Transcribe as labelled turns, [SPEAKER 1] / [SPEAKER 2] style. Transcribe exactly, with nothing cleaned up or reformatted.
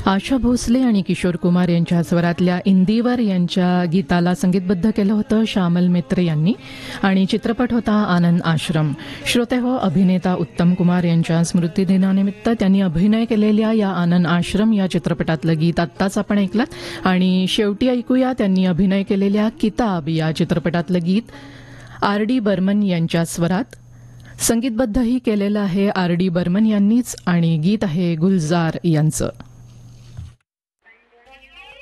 [SPEAKER 1] आशा भोसले आणि किशोर कुमार यांच्या स्वरातल्या इंदिवर यांच्या गीताला संगीतबद्ध केलं होतं श्यामल मित्रे यांनी आणि चित्रपट होता आनंद आश्रम. श्रोते हो, अभिनेता उत्तम कुमार यांच्या स्मृतिदिनानिमित्त त्यांनी अभिनय केलेल्या या आनंद आश्रम या चित्रपटातलं गीत आत्ताच आपण ऐकलं आणि शेवटी ऐकूया त्यांनी अभिनय केलेल्या किताब या चित्रपटातलं गीत आर डी बर्मन यांच्या स्वरात. संगीतबद्धही केलेलं आहे आर डी बर्मन यांनीच आणि गीत आहे गुलजार यांचं.